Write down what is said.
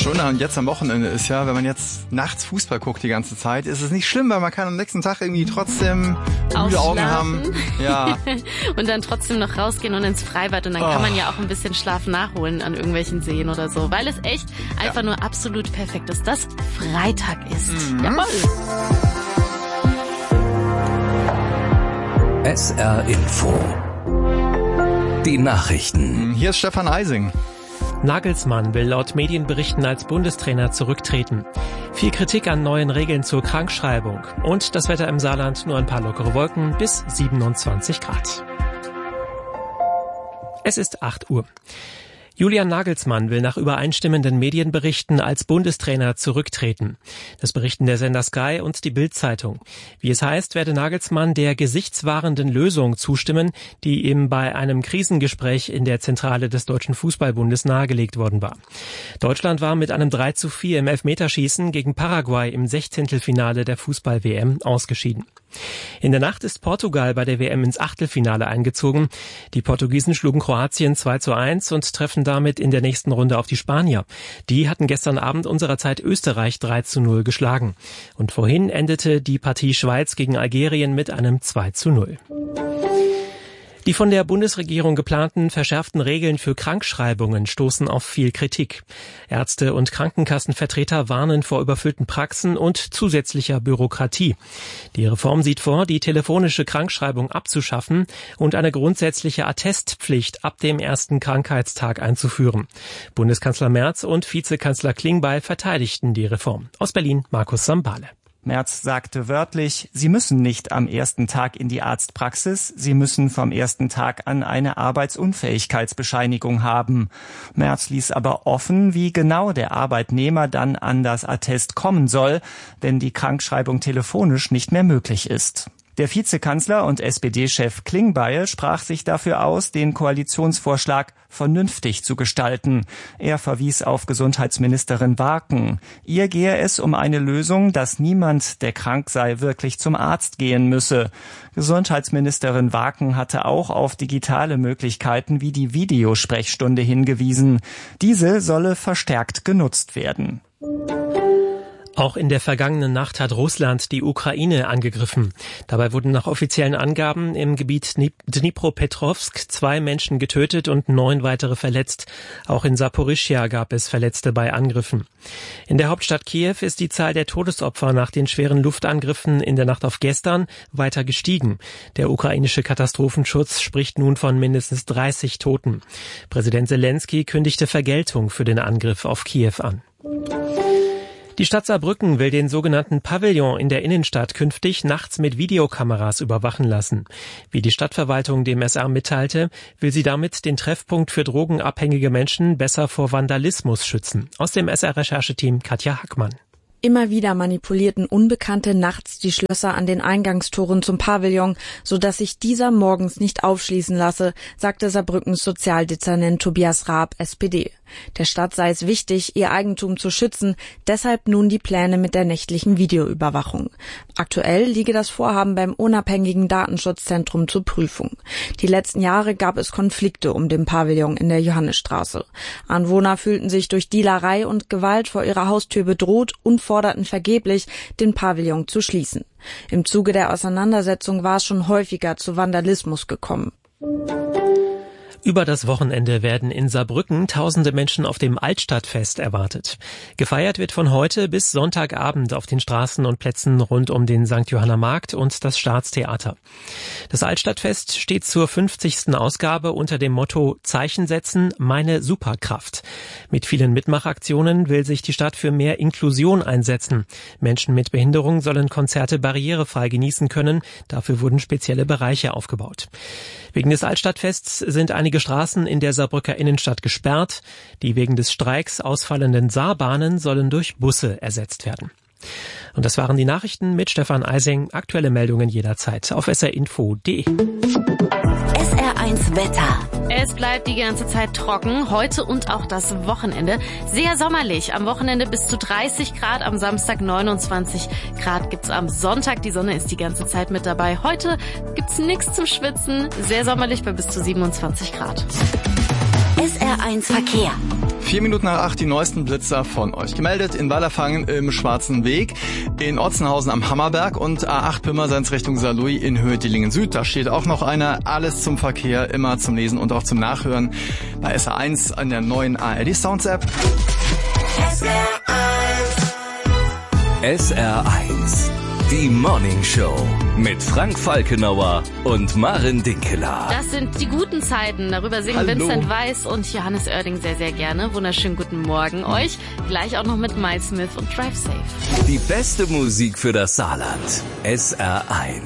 Schöne und jetzt am Wochenende ist ja, wenn man jetzt nachts Fußball guckt die ganze Zeit, ist es nicht schlimm, weil man kann am nächsten Tag irgendwie trotzdem müde Augen haben. Ja. Und dann trotzdem noch rausgehen und ins Freibad und dann kann man ja auch ein bisschen Schlaf nachholen an irgendwelchen Seen oder so, weil es echt einfach nur absolut perfekt ist, dass Freitag ist. Jawohl. SR Info. Die Nachrichten. Hier ist Stefan Eising. Nagelsmann will laut Medienberichten als Bundestrainer zurücktreten. Viel Kritik an neuen Regeln zur Krankschreibung. Und das Wetter im Saarland, nur ein paar lockere Wolken bis 27 Grad. Es ist 8 Uhr. Julian Nagelsmann will nach übereinstimmenden Medienberichten als Bundestrainer zurücktreten. Das berichten der Sender Sky und die Bild-Zeitung. Wie es heißt, werde Nagelsmann der gesichtswahrenden Lösung zustimmen, die ihm bei einem Krisengespräch in der Zentrale des Deutschen Fußballbundes nahegelegt worden war. Deutschland war mit einem 3:4 im Elfmeterschießen gegen Paraguay im 16. der Fußball-WM ausgeschieden. In der Nacht ist Portugal bei der WM ins Achtelfinale eingezogen. Die Portugiesen schlugen Kroatien 2:1 und treffen damit in der nächsten Runde auf die Spanier. Die hatten gestern Abend unserer Zeit Österreich 3:0 geschlagen. Und vorhin endete die Partie Schweiz gegen Algerien mit einem 2:0. Die von der Bundesregierung geplanten verschärften Regeln für Krankschreibungen stoßen auf viel Kritik. Ärzte und Krankenkassenvertreter warnen vor überfüllten Praxen und zusätzlicher Bürokratie. Die Reform sieht vor, die telefonische Krankschreibung abzuschaffen und eine grundsätzliche Attestpflicht ab dem ersten Krankheitstag einzuführen. Bundeskanzler Merz und Vizekanzler Klingbeil verteidigten die Reform. Aus Berlin Markus Sambale. Merz sagte wörtlich, Sie müssen nicht am ersten Tag in die Arztpraxis, Sie müssen vom ersten Tag an eine Arbeitsunfähigkeitsbescheinigung haben. Merz ließ aber offen, wie genau der Arbeitnehmer dann an das Attest kommen soll, wenn die Krankschreibung telefonisch nicht mehr möglich ist. Der Vizekanzler und SPD-Chef Klingbeil sprach sich dafür aus, den Koalitionsvorschlag vernünftig zu gestalten. Er verwies auf Gesundheitsministerin Waken. Ihr gehe es um eine Lösung, dass niemand, der krank sei, wirklich zum Arzt gehen müsse. Gesundheitsministerin Waken hatte auch auf digitale Möglichkeiten wie die Videosprechstunde hingewiesen. Diese solle verstärkt genutzt werden. Auch in der vergangenen Nacht hat Russland die Ukraine angegriffen. Dabei wurden nach offiziellen Angaben im Gebiet Dnipropetrovsk 2 Menschen getötet und 9 weitere verletzt. Auch in Saporischschja gab es Verletzte bei Angriffen. In der Hauptstadt Kiew ist die Zahl der Todesopfer nach den schweren Luftangriffen in der Nacht auf gestern weiter gestiegen. Der ukrainische Katastrophenschutz spricht nun von mindestens 30 Toten. Präsident Zelensky kündigte Vergeltung für den Angriff auf Kiew an. Die Stadt Saarbrücken will den sogenannten Pavillon in der Innenstadt künftig nachts mit Videokameras überwachen lassen. Wie die Stadtverwaltung dem SR mitteilte, will sie damit den Treffpunkt für drogenabhängige Menschen besser vor Vandalismus schützen. Aus dem SR-Rechercheteam Katja Hackmann. Immer wieder manipulierten Unbekannte nachts die Schlösser an den Eingangstoren zum Pavillon, sodass sich dieser morgens nicht aufschließen lasse, sagte Saarbrückens Sozialdezernent Tobias Raab, SPD. Der Stadt sei es wichtig, ihr Eigentum zu schützen, deshalb nun die Pläne mit der nächtlichen Videoüberwachung. Aktuell liege das Vorhaben beim unabhängigen Datenschutzzentrum zur Prüfung. Die letzten Jahre gab es Konflikte um den Pavillon in der Johannisstraße. Anwohner fühlten sich durch Dealerei und Gewalt vor ihrer Haustür bedroht und forderten vergeblich, den Pavillon zu schließen. Im Zuge der Auseinandersetzung war es schon häufiger zu Vandalismus gekommen. Über das Wochenende werden in Saarbrücken tausende Menschen auf dem Altstadtfest erwartet. Gefeiert wird von heute bis Sonntagabend auf den Straßen und Plätzen rund um den St. Johanner Markt und das Staatstheater. Das Altstadtfest steht zur 50. Ausgabe unter dem Motto Zeichen setzen, meine Superkraft. Mit vielen Mitmachaktionen will sich die Stadt für mehr Inklusion einsetzen. Menschen mit Behinderung sollen Konzerte barrierefrei genießen können. Dafür wurden spezielle Bereiche aufgebaut. Wegen des Altstadtfests sind einige Straßen in der Saarbrücker Innenstadt gesperrt. Die wegen des Streiks ausfallenden Saarbahnen sollen durch Busse ersetzt werden. Und das waren die Nachrichten mit Stefan Eising. Aktuelle Meldungen jederzeit auf srinfo.de. SR1 Wetter. Es bleibt die ganze Zeit trocken, heute und auch das Wochenende. Sehr sommerlich, am Wochenende bis zu 30 Grad, am Samstag 29 Grad gibt's am Sonntag. Die Sonne ist die ganze Zeit mit dabei. Heute gibt's nichts zum Schwitzen, sehr sommerlich bei bis zu 27 Grad. SR1 Verkehr. 7:04 die neuesten Blitzer von euch gemeldet. In Wallerfangen im Schwarzen Weg, in Otzenhausen am Hammerberg und A8 Pirmasens Richtung Saarlouis in Höhe Dillingen Süd. Da steht auch noch einer. Alles zum Verkehr, immer zum Lesen und auch zum Nachhören bei SR1 an der neuen ARD Sounds App. SR1, die Morning Show mit Frank Falkenauer und Maren Dinkeler. Das sind die guten Zeiten. Darüber singen Vincent Weiss und Johannes Oerding sehr, sehr gerne. Wunderschönen guten Morgen euch. Gleich auch noch mit Miles Smith und Drive Safe. Die beste Musik für das Saarland. SR1.